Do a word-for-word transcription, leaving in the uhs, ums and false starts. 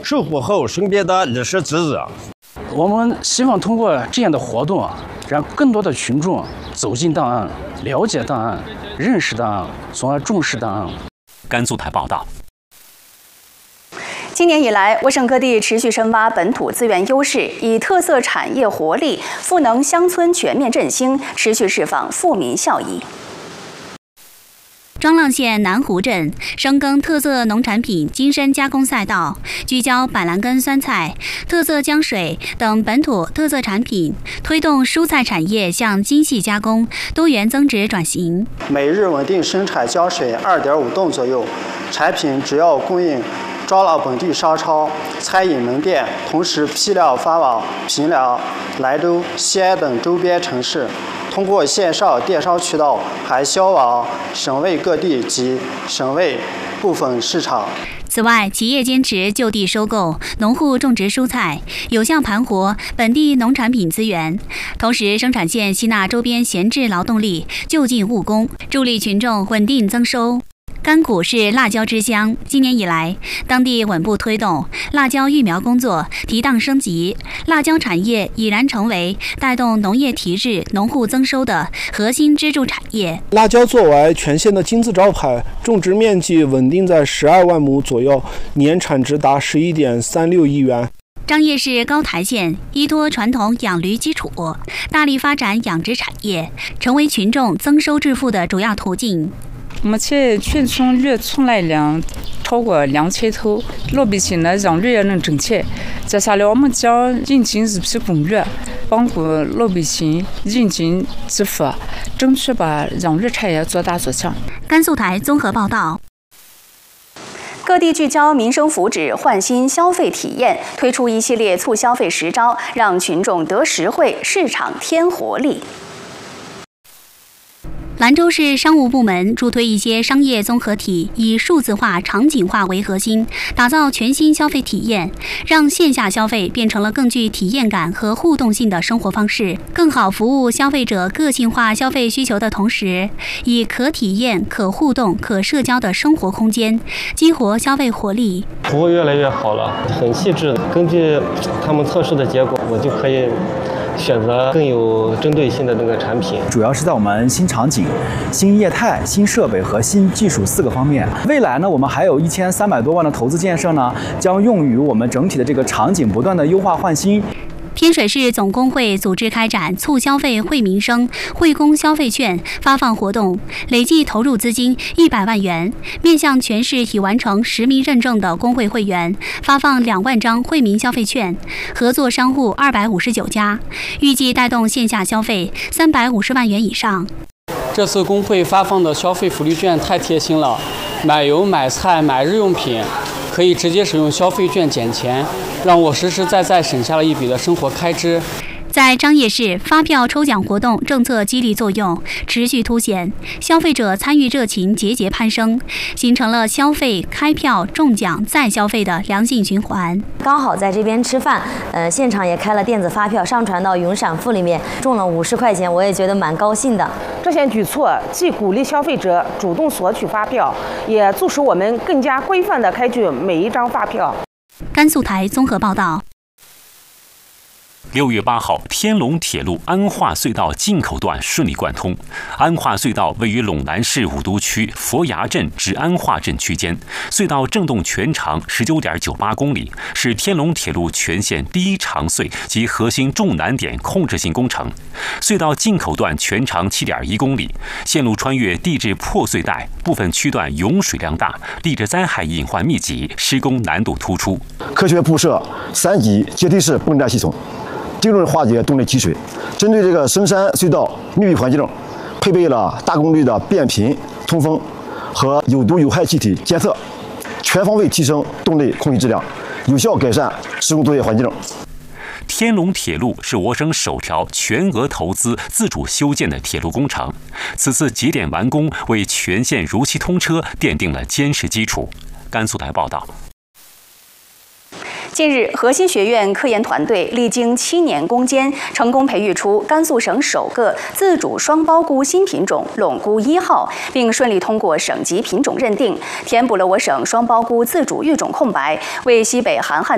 守护好身边的历史记忆。 我们希望通过这样的活动啊，让更多的群众走进档案，了解档案，认识档案，从而重视档案。 甘肃台报道。 今年以来，我省各地持续深挖本土资源优势，以特色产业活力赋能乡村全面振兴，持续释放富民效益。 庄浪县南湖镇深耕特色农产品精深加工赛道，聚焦板蓝根酸菜、特色浆水等本土特色产品，推动蔬菜产业向精细加工、多元增值转型。 每日稳定生产浆水二点五吨左右，产品主要供应庄浪本地商超、餐饮门店，同时批量发往平凉、兰州、西安等周边城市。通过线上电商渠道，还销往省委各地及省委部分市场。 此外，企业坚持就地收购，农户种植蔬菜，有效盘活本地农产品资源，同时生产线吸纳周边闲置劳动力，就近务工，助力群众稳定增收。甘谷是辣椒之乡，今年以来，当地稳步推动辣椒育苗工作提档升级，辣椒产业已然成为带动农业提质、农户增收的核心支柱产业。 辣椒作为全县的金字招牌，种植面积稳定在十二万亩左右，年产值达十一点三六亿元。 张掖市高台县依托传统养驴基础，大力发展养殖产业，成为群众增收致富的主要途径。 目前全村月存栏量超过两千头，老百姓呢养驴也能挣钱。接下来我们将引进一批公驴，帮助老百姓引进致富，争取把养驴产业做大做强。 甘肃台综合报道。 各地聚焦民生福祉，焕新消费体验，推出一系列促消费实招，让群众得实惠，市场添活力。 兰州市商务部门助推一些商业综合体，以数字化、场景化为核心，打造全新消费体验，让线下消费变成了更具体验感和互动性的生活方式，更好服务消费者个性化消费需求的同时，以可体验、可互动、可社交的生活空间，激活消费活力。 服务越来越好了，很细致的，根据他们测试的结果，我就可以选择更有针对性的那个产品。 主要是在我们新场景、新业态、新设备和新技术四个方面。未来呢，我们还有一千三百多万的投资建设呢，将用于我们整体的这个场景不断的优化换新。 天水市总工会组织开展促消费惠民生、惠公消费券发放活动，累计投入资金一百万元，面向全市已完成实名认证的工会会员，发放两万张惠民消费券，合作商户二百五十九家，预计带动线下消费三百五十万元以上。 这次工会发放的消费福利券太贴心了，买油、买菜、买日用品，可以直接使用消费券减钱，让我实实在在省下了一笔的生活开支。 在张掖市，发票抽奖活动政策激励作用持续凸显，消费者参与热情节节攀升，形成了消费、开票、中奖再消费的良性循环。 刚好在这边吃饭，呃，现场也开了电子发票，上传到云闪付里面，中了五十块钱，我也觉得蛮高兴的。 这项举措既鼓励消费者主动索取发票，也促使我们更加规范地开具每一张发票。 甘肃台综合报道。 六月八号，天龙铁路安化隧道进口段顺利贯通。安化隧道位于陇南市武都区佛崖镇至安化镇区间，隧道正洞全长十九点九八公里，是天龙铁路全线第一长隧及核心重难点控制性工程。隧道进口段全长七点一公里，线路穿越地质破碎带，部分区段涌水量大，地质灾害隐患密集，施工难度突出。 科学铺设三级阶梯式泵站系统，精准化解动力积水。针对这个深山隧道密闭环境，配备了大功率的变频通风和有毒有害气体监测，全方位提升动力空气质量，有效改善施工作业环境。 天龙铁路是我省首条全额投资自主修建的铁路工程，此次节点完工，为全线如期通车奠定了坚实基础。甘肃台报道。 近日，核心学院科研团队历经七年攻坚，成功培育出甘肃省首个自主双苞菇新品种陇菇一号，并顺利通过省级品种认定，填补了我省双苞菇自主育种空白，为西北寒旱